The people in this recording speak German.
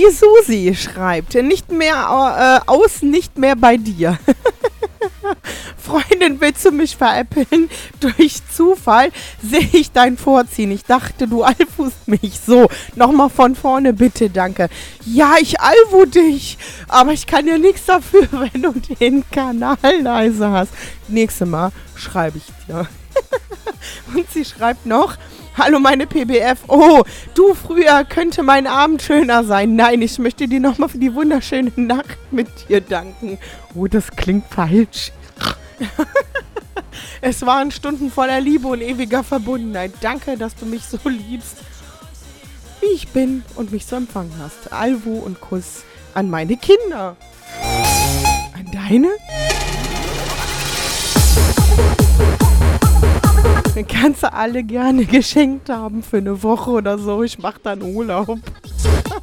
Die Susi schreibt, nicht mehr nicht mehr bei dir. Freundin, willst du mich veräppeln? Durch Zufall sehe ich dein Vorziehen. Ich dachte, du alfust mich. So, nochmal von vorne bitte, danke. Ja, ich alfu dich, aber ich kann ja nichts dafür, wenn du den Kanal leise hast. Nächstes Mal schreibe ich dir. Und sie schreibt noch, hallo meine PBF, oh, du, früher könnte mein Abend schöner sein. Nein, ich möchte dir nochmal für die wunderschöne Nacht mit dir danken. Oh, das klingt falsch. Es waren Stunden voller Liebe und ewiger Verbundenheit. Danke, dass du mich so liebst, wie ich bin und mich so empfangen hast. Alvu und Kuss an meine Kinder. An deine? Dann kannst du alle gerne geschenkt haben für eine Woche oder so. Ich mach dann Urlaub.